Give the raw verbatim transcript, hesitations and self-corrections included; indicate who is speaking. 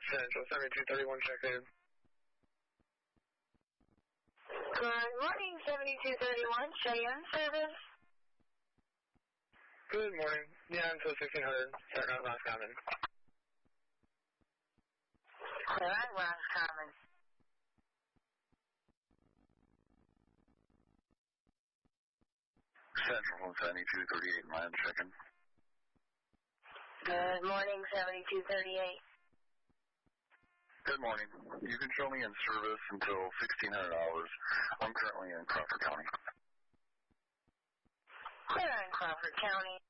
Speaker 1: Central seventy-two thirty-one, check in.
Speaker 2: Good morning, seventy-two thirty-one, Cheyenne service.
Speaker 1: Good morning. Yeah, I'm until sixteen hundred, starting out last common.
Speaker 2: Alright, last common.
Speaker 3: Central from seventy-two thirty-eight, line checking.
Speaker 2: Good morning, seventy-two thirty-eight.
Speaker 3: Good morning. You can show me in service until sixteen hundred hours. I'm currently in Crawford County.
Speaker 2: Clear in Crawford County.